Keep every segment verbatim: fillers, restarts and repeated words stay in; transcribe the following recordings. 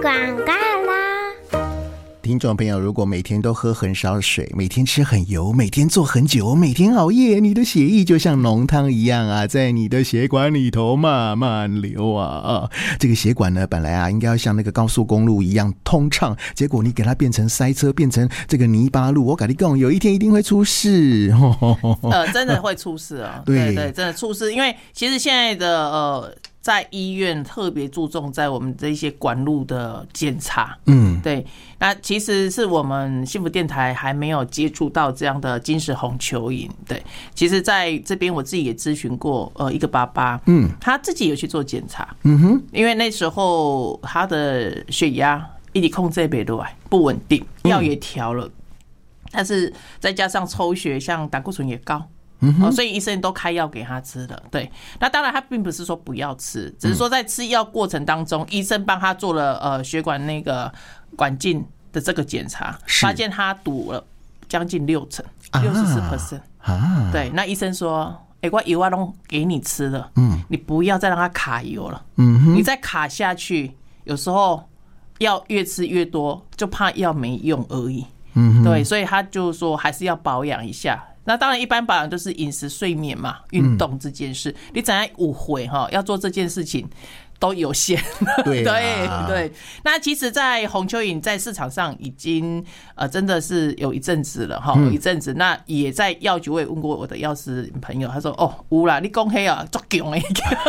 广告啦！ 听众朋友，如果每天都喝很少水，每天吃很油，每天坐很久，每天熬夜，你的血液就像浓汤一样啊，在你的血管里头慢慢流啊。这个血管呢，本来啊应该要像那个高速公路一样通畅，结果你给它变成塞车，变成这个泥巴路，我跟你讲，有一天一定会出事。 呃，真的会出事啊！对 对, 对，真的出事，因为其实现在的呃。在医院特别注重在我们这些管路的检查，嗯，对，那其实是我们幸福电台还没有接触到这样的金石红蚯蚓，对，其实在这边我自己也咨询过，呃，一个爸爸，嗯，他自己有去做检查，嗯哼，因为那时候他的血压一直控制不下来，不稳定，药也调了，但是再加上抽血，像胆固醇也高。哦，所以医生都开药给他吃了。对，那当然他并不是说不要吃，只是说在吃药过程当中，医生帮他做了呃血管那个管径的这个检查，发现他堵了将近六成，六十四 percent。对，那医生说，哎，我油啊都给你吃了，嗯，你不要再让它卡油了，嗯，你再卡下去，有时候药越吃越多，就怕药没用而已。嗯，对，所以他就说还是要保养一下。那当然，一般保养就是饮食、睡眠嘛，运动这件事。你怎样误会哈？要做这件事情都有限。 对、 啊、对对。那其实，在红蚯蚓在市场上已经呃真的是有一阵子了哈，有一阵子。那也在药局我也问过我的药师朋友，他说哦，有啦，你讲黑啊，足强的，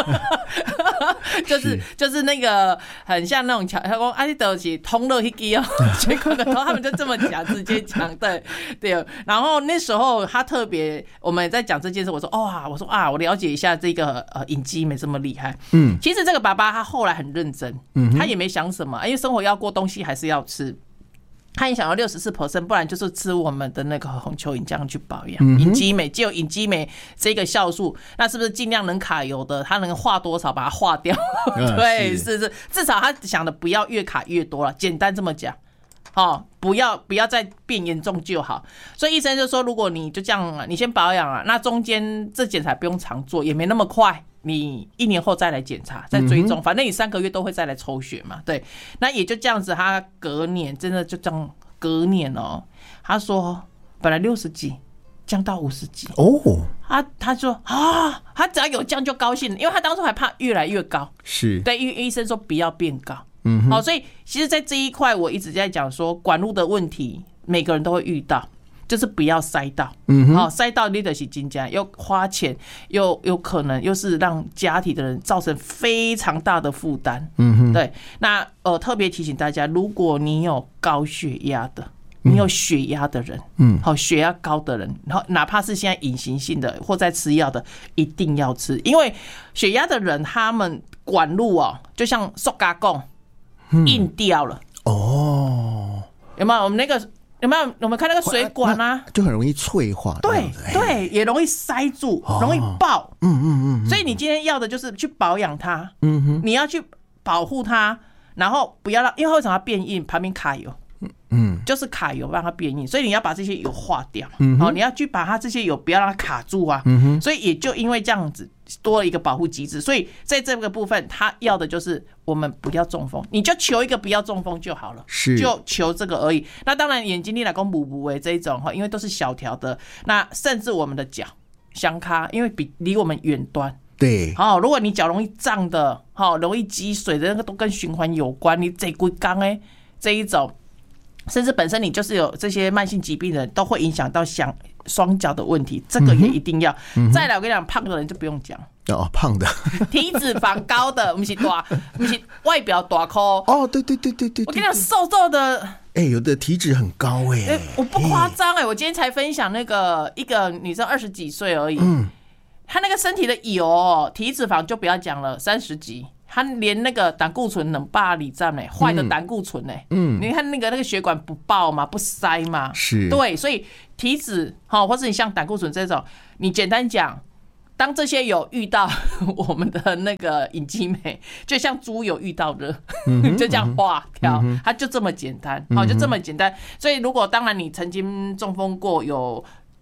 就是就是那个很像那种他说啊，你都是通了一支哦，结果头他们就这么讲，直接讲对对。然后那时候他特别我们在讲这件事，我说哦，我说啊，我了解一下这个呃隐基没这么厉害。嗯，其实这个爸爸他后来很认真，嗯，他也没想什么，因为生活要过，东西还是要吃。他也想要 百分之六十四， 不然就是吃我们的那个红蚯蚓这样去保养。隐基美，只有隐基美这个酵素，那是不是尽量能卡油的，它能化多少把它化掉？对，是是，至少他想的不要越卡越多了，简单这么讲。哦，不要不要再变严重就好。所以医生就说，如果你就这样，你先保养啊，那中间这检查不用常做，也没那么快。你一年后再来检查，再追踪，反正你三个月都会再来抽血嘛，对，那也就这样子。他隔年真的就这样，隔年哦，他说本来六十几降到五十几哦，他他说啊，他只要有降就高兴了，因为他当初还怕越来越高，是对，因为医生说不要变高，嗯，好，所以其实，在这一块我一直在讲说，管路的问题，每个人都会遇到。就是不要塞到，嗯，好，塞到你就是真的又花钱，又有可能又是让家庭的人造成非常大的负担，嗯哼，对。那呃，特别提醒大家，如果你有高血压的，你有血压的人，嗯，好，血压高的人，然后哪怕是现在隐形性的或在吃药的，一定要吃，因为血压的人他们管路哦，就像塑胶管硬掉了，哦，有没有？我们那个。有没有？我们看那个水管啊， 就很容易脆化， 对对，也容易塞住，容易爆。嗯嗯嗯。所以你今天要的就是去保养它，嗯哼，你要去保护它，然后不要让，因为为什么它变硬？旁边卡油，嗯，就是卡油让它变硬，所以你要把这些油化掉，嗯，哦，你要去把它这些油不要让它卡住啊，嗯哼，所以也就因为这样子多了一个保护机制，所以在这个部分，他要的就是我们不要中风，你就求一个不要中风就好了，是，就求这个而已。那当然，眼睛你来讲补补诶这一种哈，因为都是小条的，那甚至我们的脚相卡，因为比离我们远端。 对， 好，如果你脚容易胀的，好，容易积水的那个都跟循环有关，你这规缸诶这一种。甚至本身你就是有这些慢性疾病的人，都会影响到想双脚的问题，这个也一定要。嗯、再来，我跟你讲，胖的人就不用讲。 哦，胖的， 体脂肪高的，不是大，不是外表大颗。 哦，对对对对对。 我跟你讲，瘦瘦的， 哎、欸，有的体脂很高哎、欸欸， 我不夸张哎，我今天才分享那个一个女生二十几岁而已，嗯，她那个身体的油体脂肪就不要讲了，三十几。他连那个胆固醇能霸里站呢，坏的胆固醇呢，嗯，你看那个那个血管不爆嘛，不塞嘛，是，对，所以体脂好，或是你像胆固醇这种，你简单讲，当这些有遇到我们的那个隐基美，就像猪有遇到热，嗯、就这样化掉，嗯、它就这么简单，好，就这么简单。所以如果当然你曾经中风过有。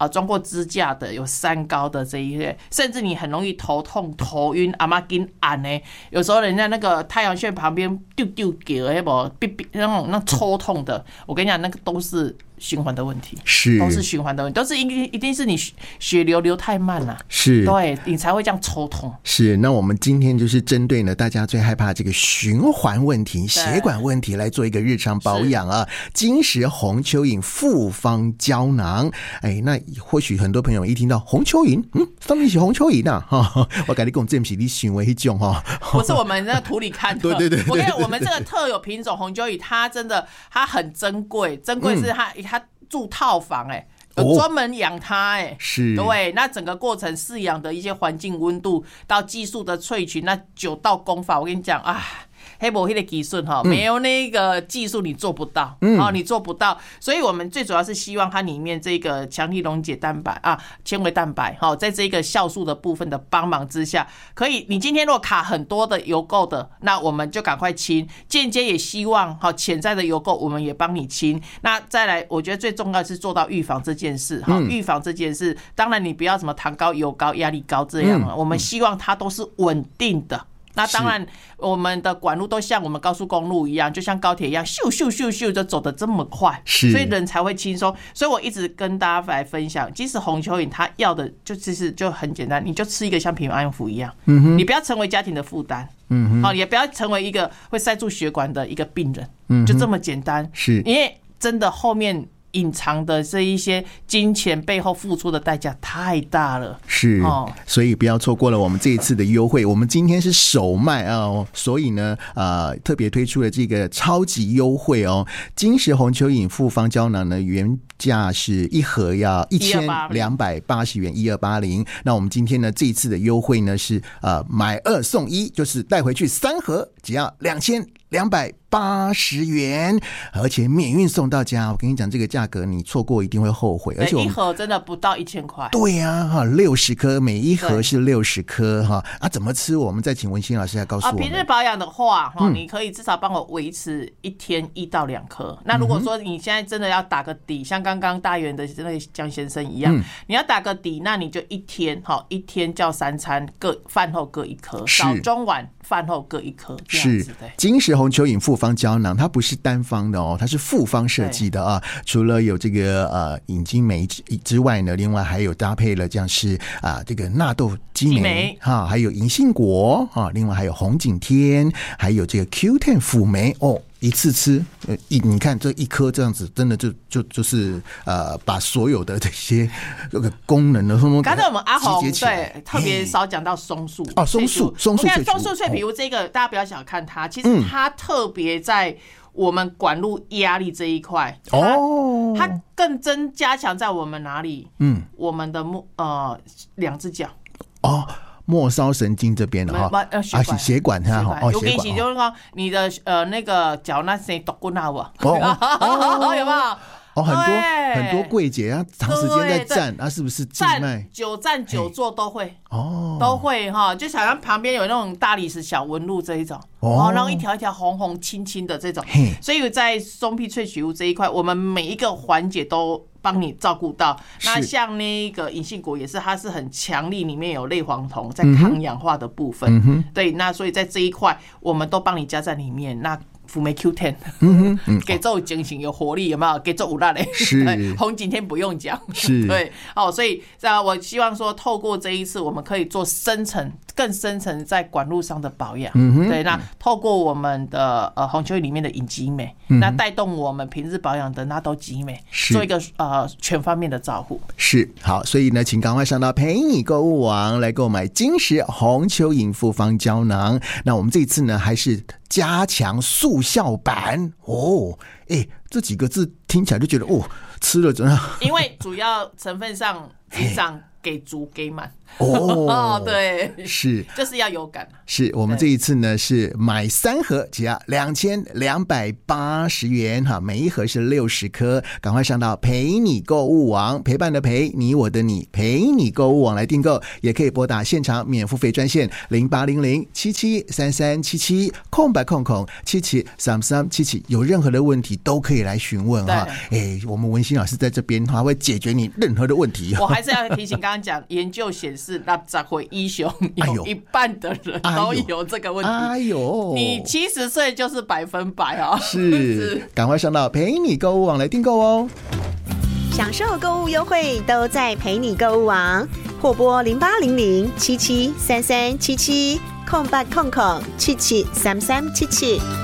啊装过支架的，有三高的这一类，甚至你很容易头痛、头晕、阿妈筋按呢，有时候人家那个太阳穴旁边丢丢给了，不，那种那抽痛的，我跟你讲，那个都是循环的问题， 是都是循环的问题，都是一定一定是你血流流太慢了， 是， 对你才会这样抽痛。 是，那我们今天就是针对呢大家最害怕这个循环问题、血管问题来做一个日常保养啊。金石红蚯蚓复方胶囊，哎，那或许很多朋友一听到红蚯蚓，嗯，上面是红蚯蚓啊，哈，我跟你讲，这不是你行为一种哈， 不是我们那个图里看的， 对对 对, 对, 对, 对， 我跟你讲，我们这个特有品种红蚯蚓，它真的它很珍贵，珍贵是它、嗯、它住套房哎、欸。有专门养它哎、欸， 是， 对，那整个过程饲养的一些环境温度到技术的萃取，那九道功法，我跟你讲啊。黑博黑的技术哈，没有那个技术你做不到，嗯，哦，你做不到，所以我们最主要是希望它里面这个强力溶解蛋白啊，纤维蛋白，哈，在这个酵素的部分的帮忙之下，可以，你今天如果卡很多的油垢的，那我们就赶快清，间接也希望哈潜在的油垢我们也帮你清。那再来，我觉得最重要的是做到预防这件事，哈，预防这件事，当然你不要什么糖高、油高、压力高这样了，我们希望它都是稳定的。那当然，我们的管路都像我们高速公路一样，就像高铁一样，咻咻咻咻就走得这么快，所以人才会轻松。所以我一直跟大家来分享，即使红蚯蚓它要的就其实就很简单，你就吃一个像平安符一样，嗯，你不要成为家庭的负担，嗯，好，也不要成为一个会塞住血管的一个病人，嗯，就这么简单。是，因为真的后面隐藏的这一些金钱背后付出的代价太大了， 是，哦，所以不要错过了我们这一次的优惠。我们今天是首卖啊，所以呢，呃，特别推出了这个超级优惠哦。金石红蚯蚓复方胶囊呢，原价是一盒要一千两百八十元，一二八零。那我们今天呢，这一次的优惠呢是呃买二送一，就是带回去三盒，只要两千两百八十元，而且免运送到家。我跟你讲，这个价格你错过一定会后悔。而且一盒真的不到一千块。 对呀，哈，六十颗，每一盒是六十颗哈啊，怎么吃？我们再请文心老师来告诉我们。 啊，平日保养的话，哈，你可以至少帮我维持一天一到两颗。那如果说你现在真的要打个底，像刚刚大元的那个江先生一样，嗯，你要打个底，那你就一天哈，一天叫三餐，各饭后各一颗，早中晚饭后各一颗， 是金石红蚯蚓复方胶囊，它不是单方的哦，它是复方设计的啊。除了有这个呃引金酶之外呢，另外还有搭配了像是啊这个纳豆激酶哈，还有银杏果啊，另外还有红景天，还有这个 Q 十 辅酶哦。一次吃，呃，一你看这一颗这样子，真的就就就是呃，把所有的这些这个功能的通通刚才我们阿红对特别少讲到松树哦，松树松树松树脆皮肤这个，大家不要小看它，其实它特别在我们管路压力这一块哦，它更增加强在我们哪里？嗯，我们的呃两只脚哦。末梢神经这边的哈，啊是血管哈， 哦血管，就是说你的呃那个脚那些抖过那我，哦有没有？ 哦，很多很多柜姐啊，长时间在站啊，是不是静脉？ 久站久坐都会哦，都会哈，就好像旁边有那种大理石小纹路这一种哦，然后一条一条红红青青的这种，所以在松皮萃取物这一块，我们每一个环节都帮你照顾到。那像那个银杏果也是，它是很强力，里面有类黄酮在抗氧化的部分，嗯、对，那所以在这一块我们都帮你加在里面。那辅酶 Q 十， 嗯嗯，给做精神有活力，有没有？给做有力嘞，是红景天不用讲，是，对，哦，所以啊，我希望说，透过这一次，我们可以做深层、更深层在管路上的保养，嗯对，那透过我们的呃红蚯蚓里面的隐肌酶，嗯、那带动我们平日保养的纳豆激酶，做一个呃全方面的照护。 是，好，所以呢，请赶快上到陪你购物网来购买金石红蚯蚓复方胶囊。那我们这一次呢，还是加强速效版哦，哎，这几个字听起来就觉得哦，吃了真的。 因为主要成分上，机长给足给满， 哦， 对， 是， 就是要有感。 是我们这一次呢是买三盒只要两千两百八十元哈，每一盒是六十颗，赶快上到陪你购物网，陪伴的陪，你我的你，陪你购物网来订购，也可以拨打现场免付费专线零八零零七七三三七七空白空空七七三三七七，有任何的问题都可以来询问哈。哎，我们文心老师在这边还会解决你任何的问题。 我还是要提醒，刚刚讲研究显示，那十岁以上有一半的人都有这个问题。 哎呦， 你七十岁就是百分百哦。 是，赶快上到陪你购物网来订购哦。 享受购物优惠都在陪你购物网，或拨零八零零七七三三七七空八空空七七三三七七。